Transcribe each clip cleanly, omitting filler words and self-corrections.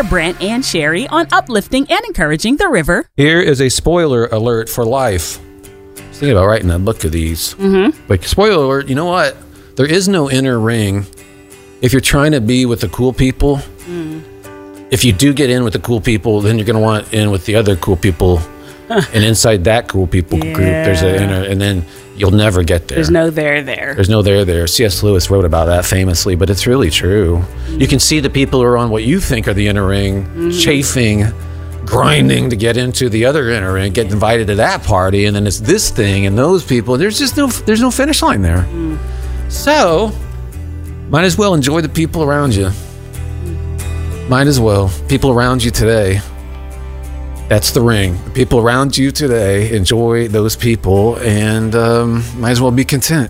are Brent and Sherry on uplifting and encouraging the river. Here is a spoiler alert for life. I was thinking about writing a book of these. Like, spoiler alert, you know what? There is no inner ring. If you're trying to be with the cool people, if you do get in with the cool people, then you're going to want in with the other cool people. And inside that cool people group, there's an inner, and then you'll never get there. There's no there there. There's no there there. C.S. Lewis wrote about that famously, but it's really true. You can see the people who are on what you think are the inner ring, chafing, grinding to get into the other inner ring, get invited to that party, and then it's this thing and those people. There's no finish line there. So, might as well enjoy the people around you. Might as well. People around you today. That's the ring. The people around you today, enjoy those people, and might as well be content.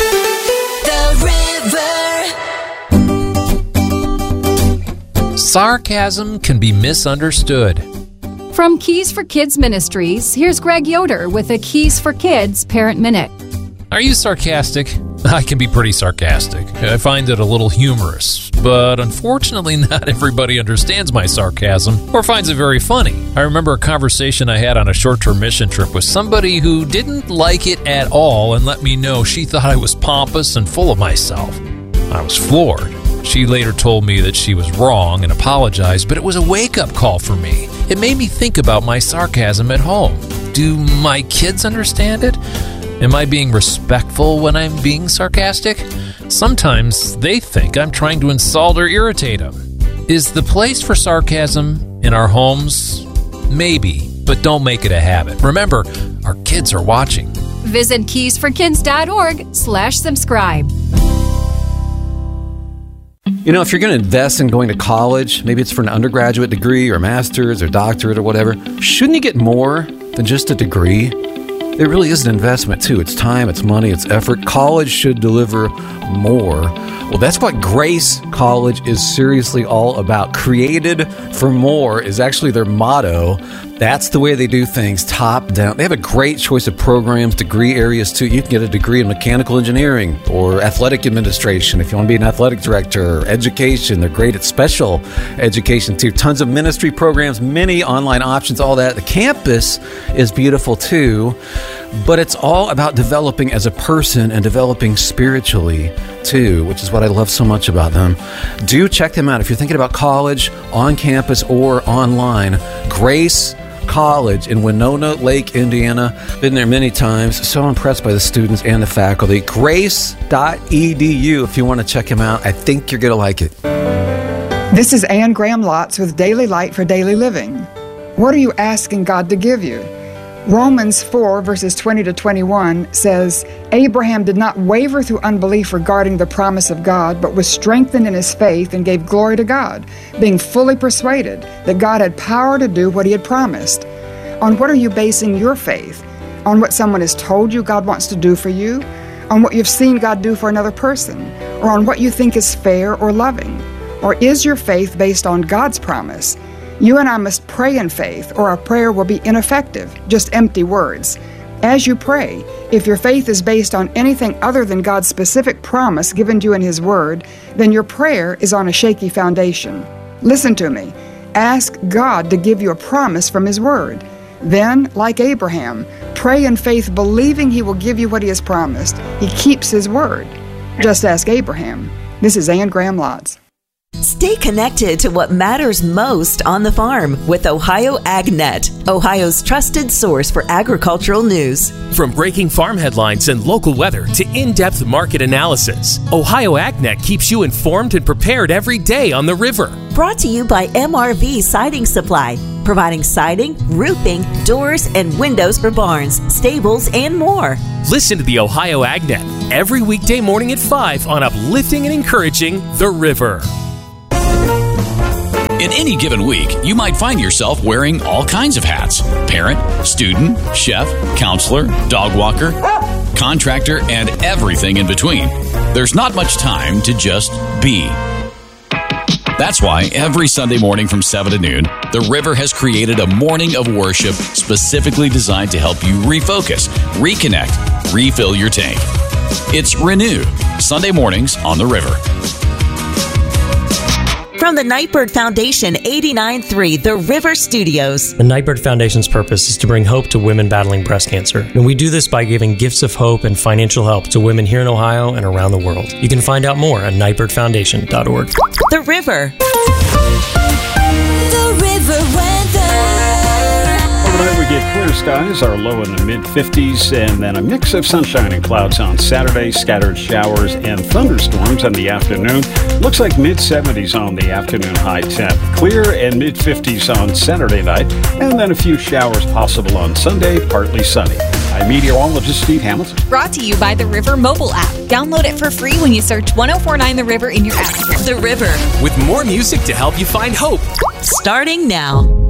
The River. Sarcasm can be misunderstood. From Keys for Kids Ministries, here's Greg Yoder with a Keys for Kids Parent Minute. Are you sarcastic? I can be pretty sarcastic. I find it a little humorous, but unfortunately not everybody understands my sarcasm or finds it very funny. I remember a conversation I had on a short-term mission trip with somebody who didn't like it at all and let me know she thought I was pompous and full of myself. I was floored. She later told me that she was wrong and apologized, but it was a wake-up call for me. It made me think about my sarcasm at home. Do my kids understand it? Am I being respectful when I'm being sarcastic? Sometimes they think I'm trying to insult or irritate them. Is the place for sarcasm in our homes? Maybe, but don't make it a habit. Remember, our kids are watching. Visit keysforkids.org/subscribe. You know, if you're going to invest in going to college, maybe it's for an undergraduate degree or master's or doctorate or whatever, shouldn't you get more than just a degree? It really is an investment, too. It's time, it's money, it's effort. College should deliver more. Well, that's what Grace College is seriously all about. Created for more is actually their motto. That's the way they do things, top down. They have a great choice of programs, degree areas, too. You can get a degree in mechanical engineering or athletic administration if you want to be an athletic director, or education. They're great at special education, too. Tons of ministry programs, many online options, all that. The campus is beautiful, too. But it's all about developing as a person and developing spiritually, too, which is what I love so much about them. Do check them out. If you're thinking about college, on campus or online, Grace College in Winona Lake, Indiana. Been there many times. So impressed by the students and the faculty. Grace.edu if you want to check them out. I think you're going to like it. This is Ann Graham Lotz with Daily Light for Daily Living. What are you asking God to give you? Romans 4, verses 20 to 21 says, Abraham did not waver through unbelief regarding the promise of God, but was strengthened in his faith and gave glory to God, being fully persuaded that God had power to do what he had promised. On what are you basing your faith? On what someone has told you God wants to do for you? On what you've seen God do for another person? Or on what you think is fair or loving? Or is your faith based on God's promise? You and I must pray in faith, or our prayer will be ineffective, just empty words. As you pray, if your faith is based on anything other than God's specific promise given to you in His Word, then your prayer is on a shaky foundation. Listen to me. Ask God to give you a promise from His Word. Then, like Abraham, pray in faith believing He will give you what He has promised. He keeps His Word. Just ask Abraham. This is Ann Graham Lotz. Stay connected to what matters most on the farm with Ohio AgNet, Ohio's trusted source for agricultural news. From breaking farm headlines and local weather to in-depth market analysis, Ohio AgNet keeps you informed and prepared every day on the river. Brought to you by MRV Siding Supply, providing siding, roofing, doors, and windows for barns, stables, and more. Listen to the Ohio AgNet every weekday morning at 5 on uplifting and encouraging the river. In any given week, you might find yourself wearing all kinds of hats. Parent, student, chef, counselor, dog walker, contractor, and everything in between. There's not much time to just be. That's why every Sunday morning from 7 to noon, The River has created a morning of worship specifically designed to help you refocus, reconnect, refill your tank. It's Renew, Sunday mornings on The River. From the Nightbird Foundation, 89.3 The River Studios. The Nightbird Foundation's purpose is to bring hope to women battling breast cancer. And we do this by giving gifts of hope and financial help to women here in Ohio and around the world. You can find out more at nightbirdfoundation.org. The River. The River weather. Overnight we get clear skies, our low in the mid-50s, and then a mix of sunshine and clouds on Saturday, scattered showers and thunderstorms in the afternoon. Looks like mid-70s on the afternoon high temp. Clear and mid-50s on Saturday night, and then a few showers possible on Sunday, partly sunny. I'm meteorologist Steve Hamilton. Brought to you by the River mobile app. Download it for free when you search 1049 The River in your app store. The River. With more music to help you find hope. Starting now.